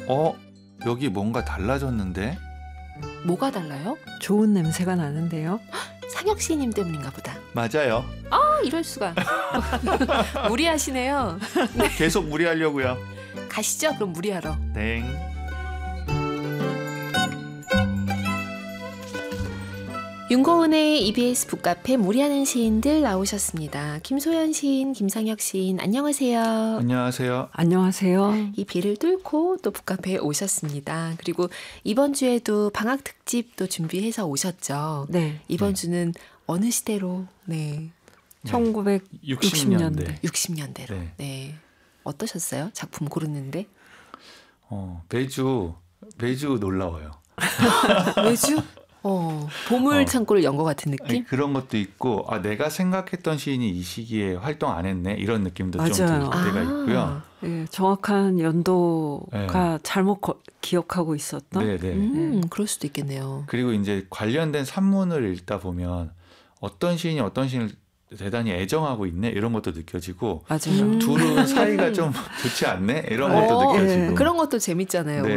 여기 뭔가 달라졌는데? 뭐가 달라요? 좋은 냄새가 나는데요. 상혁 시인님 때문인가 보다. 맞아요. 이럴 수가. 무리하시네요. 계속 무리하려고요. 가시죠. 그럼 무리하러. 땡. 윤고은의 EBS 북카페 무리하는 시인들 나오셨습니다. 김소연 시인, 김상혁 시인, 안녕하세요. 안녕하세요. 안녕하세요. 이 비를 뚫고 또 북카페에 오셨습니다. 그리고 이번 주에도 방학 특집도 준비해서 오셨죠. 네. 이번 주는 어느 시대로? 네. 1960년대. 60년대로. 네. 네. 어떠셨어요? 작품 고르는데? 매주 놀라워요. 매주? 보물 창고를 연 것 같은 느낌? 아니, 그런 것도 있고 내가 생각했던 시인이 이 시기에 활동 안 했네 이런 느낌도 좀 들 맞아요. 때가 있고요. 네, 정확한 연도가 잘못 기억하고 있었던. 네네. 그럴 수도 있겠네요. 그리고 이제 관련된 산문을 읽다 보면 어떤 시인이 어떤 시인을 대단히 애정하고 있네 이런 것도 느껴지고 맞아요. 둘은 사이가 좀 좋지 않네 이런 것도 느껴지고 그런 것도 재밌잖아요. 네.